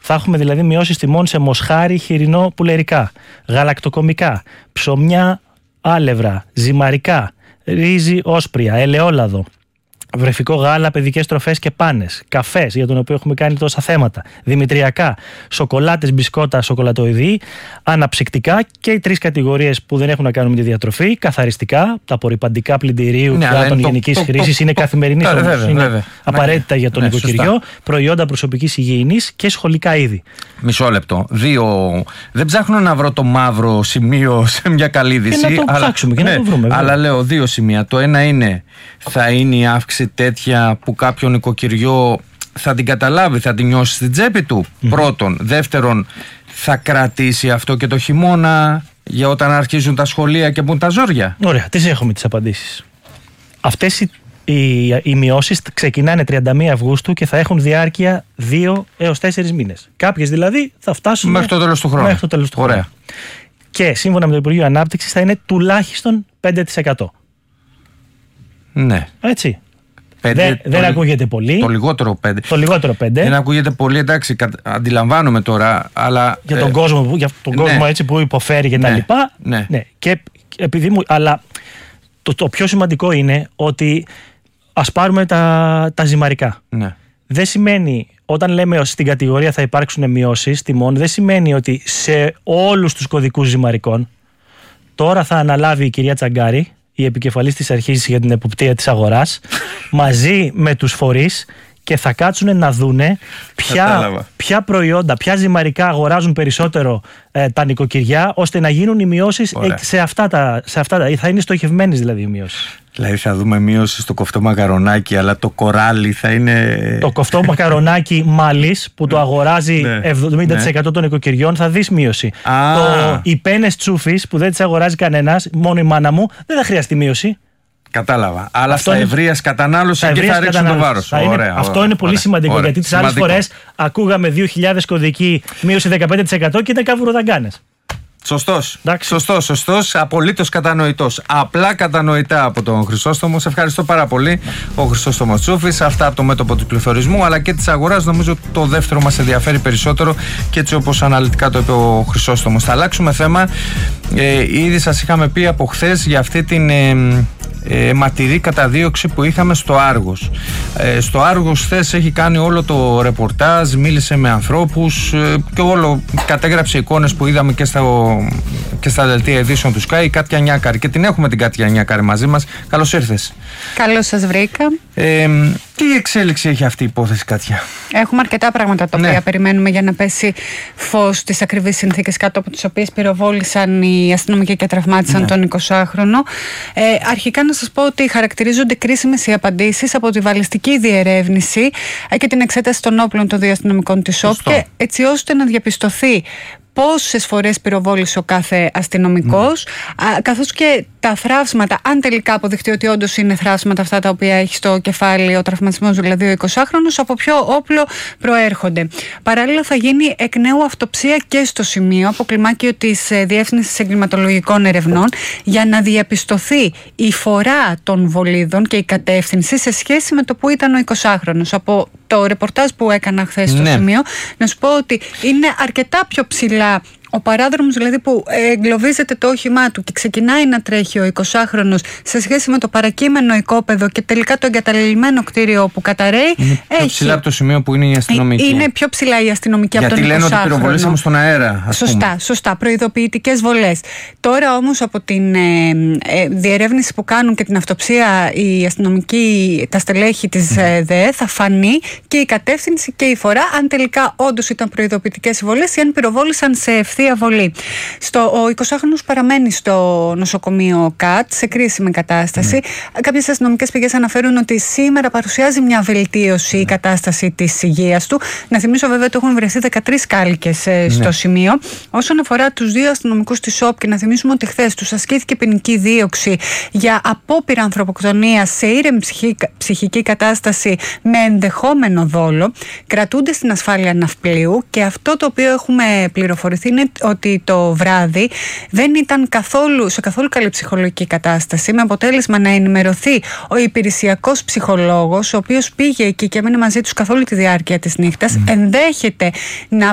Θα έχουμε δηλαδή μειώσεις τιμών σε μοσχάρι, χοιρινό, πουλερικά, γαλακτοκομικά, ψωμιά, άλευρα, ζυμαρικά, ρύζι, όσπρια, ελαιόλαδο, βρεφικό γάλα, παιδικές τροφές και πάνες, καφές, για τον οποίο έχουμε κάνει τόσα θέματα, δημητριακά, σοκολάτες, μπισκότα, σοκολατοειδή, αναψυκτικά και οι 3 κατηγορίες που δεν έχουν να κάνουν με τη διατροφή, καθαριστικά, τα απορριπαντικά πλυντηρίου, πιάτων γενικής χρήσης, είναι καθημερινής όμως, είναι απαραίτητα για το νοικοκυριό, προϊόντα προσωπικής υγιεινής και σχολικά είδη. Μισό λεπτό. Δεν ψάχνω να βρω το μαύρο σημείο σε μια καλή είδηση. Και να το ψάξουμε και να το βρούμε. Αλλά λέω 2 σημεία. Το ένα είναι, θα είναι η αύξηση τέτοια που κάποιο νοικοκυριό θα την καταλάβει, θα την νιώσει στην τσέπη του. Πρώτον. Δεύτερον, θα κρατήσει αυτό και το χειμώνα για όταν αρχίζουν τα σχολεία και μπουν τα ζόρια. Ωραία, τις έχουμε τις απαντήσεις. Αυτές οι μειώσεις ξεκινάνε 31 Αυγούστου και θα έχουν διάρκεια 2 έως 4 μήνες. Κάποιες δηλαδή θα φτάσουν μέχρι το τέλος του χρόνου. Ωραία. Και σύμφωνα με το Υπουργείο Ανάπτυξης θα είναι τουλάχιστον 5%. Ναι. Έτσι. Δεν ακούγεται πολύ. Το λιγότερο 5. Το λιγότερο 5. Δεν ακούγεται πολύ, εντάξει, αντιλαμβάνομαι τώρα, αλλά. Για τον κόσμο, κόσμο έτσι που υποφέρει και τα λοιπά. Ναι. Και επειδή αλλά το πιο σημαντικό είναι ότι ας πάρουμε τα ζυμαρικά. Ναι. Δεν σημαίνει, όταν λέμε ότι στην κατηγορία θα υπάρξουν μειώσεις τιμών, δεν σημαίνει ότι σε όλους τους κωδικούς ζυμαρικών τώρα θα αναλάβει η κυρία Τσαγκάρη, η επικεφαλής της αρχής για την εποπτεία της αγοράς, μαζί με τους φορείς και θα κάτσουν να δούνε ποια προϊόντα, ποια ζυμαρικά αγοράζουν περισσότερο τα νοικοκυριά, ώστε να γίνουν οι μειώσεις σε αυτά θα είναι στοχευμένες δηλαδή οι μειώσεις. Δηλαδή θα δούμε μείωση στο κοφτό μακαρονάκι, αλλά το κοράλι θα είναι. Το κοφτό μακαρονάκι Μάλης που το αγοράζει 70% των νοικοκυριών, θα δεις μείωση. Οι πένες τσούφης που δεν τις αγοράζει κανένας, μόνο η μάνα μου, δεν θα χρειαστεί μείωση. Κατάλαβα. Αλλά στα ευρείας κατανάλωση εκεί θα ρίξουν το βάρος. Αυτό είναι πολύ σημαντικό, γιατί τις άλλες φορές ακούγαμε 2.000 κωδικοί, μείωση 15% και ήταν καβουροδαγκάνες. Σωστός, απολύτως κατανοητός. Απλά κατανοητά από τον Χρυσόστομο. Σε ευχαριστώ πάρα πολύ. Ο Χρυσόστομος Τσούφης. Αυτά από το μέτωπο του πληθωρισμού αλλά και της αγοράς. Νομίζω το δεύτερο μας ενδιαφέρει περισσότερο και έτσι όπως αναλυτικά το είπε ο Χρυσόστομος. Θα αλλάξουμε θέμα. Ήδη σας είχαμε πει από χθες για αυτή την αιματηρή καταδίωξη που είχαμε στο Άργος. Στο Άργος χθες έχει κάνει όλο το ρεπορτάζ, μίλησε με ανθρώπους και όλο κατέγραψε εικόνες που είδαμε και στα δελτία ειδήσεων του Sky. Η Κάτια Νιάκαρη, και την έχουμε την Κάτια Νιάκαρη μαζί μας. Καλώς ήρθες. Καλώς σας βρήκα. Τι εξέλιξη έχει αυτή η υπόθεση, Κάτια? Έχουμε αρκετά πράγματα τα οποία περιμένουμε για να πέσει φως στις ακριβείς συνθήκες κάτω από τις οποίες πυροβόλησαν οι αστυνομικοί και τραυμάτισαν τον 20χρονο. Αρχικά να σας πω ότι χαρακτηρίζονται κρίσιμες οι απαντήσεις από τη βαλιστική διερεύνηση και την εξέταση των όπλων των δύο αστυνομικών της ΟΠΚΕ, έτσι ώστε να διαπιστωθεί πόσες φορές πυροβόλησε ο κάθε αστυνομικός, καθώς και τα θραύσματα, αν τελικά αποδειχτεί ότι όντως είναι θραύσματα αυτά τα οποία έχει στο κεφάλι ο τραυματισμός, δηλαδή ο 20χρονος, από ποιο όπλο προέρχονται. Παράλληλα θα γίνει εκ νέου αυτοψία και στο σημείο, από κλιμάκιο της Διεύθυνσης Εγκληματολογικών Ερευνών, για να διαπιστωθεί η φορά των βολίδων και η κατεύθυνση σε σχέση με το που ήταν ο 20χρονος. Από το ρεπορτάζ που έκανα χθες στο σημείο, να σου πω ότι είναι αρκετά πιο ψηλά ο παράδρομος, δηλαδή που εγκλωβίζεται το όχημά του και ξεκινάει να τρέχει ο 20χρονος σε σχέση με το παρακείμενο οικόπεδο και τελικά το εγκαταλελειμμένο κτίριο που καταραίει. Είναι πιο ψηλά από το σημείο που είναι η αστυνομική. Είναι πιο ψηλά η αστυνομική από τον 20χρονο. Γιατί λένε ότι πυροβολήσαμε στον αέρα, ας πούμε. Σωστά. Προειδοποιητικές βολές. Τώρα όμως από την διερεύνηση που κάνουν και την αυτοψία οι αστυνομικοί, τα στελέχη της ΔΕ, θα φανεί και η κατεύθυνση και η φορά, αν τελικά όντως ήταν προειδοποιητικές βολές ή αν πυροβόλησαν σε ευθεία βολή. Ο 20χρονος παραμένει στο νοσοκομείο ΚΑΤ σε κρίσιμη κατάσταση. Κάποιες αστυνομικές πηγές αναφέρουν ότι σήμερα παρουσιάζει μια βελτίωση η κατάσταση της υγείας του. Να θυμίσω βέβαια ότι έχουν βρεθεί 13 κάλικες στο σημείο. Όσον αφορά τους δύο αστυνομικούς της ΟΠΚΕ, να θυμίσουμε ότι χθες τους ασκήθηκε ποινική δίωξη για απόπειρα ανθρωποκτονίας σε ήρεμη ψυχική κατάσταση με ενδεχόμενο δόλο. Κρατούνται στην ασφάλεια ναυπλίου και αυτό το οποίο έχουμε πληροφορηθεί είναι ότι το βράδυ δεν ήταν σε καθόλου καλή ψυχολογική κατάσταση, με αποτέλεσμα να ενημερωθεί ο υπηρεσιακός ψυχολόγος, ο οποίος πήγε εκεί και έμενε μαζί τους καθ' όλη τη διάρκεια της νύχτας. Ενδέχεται να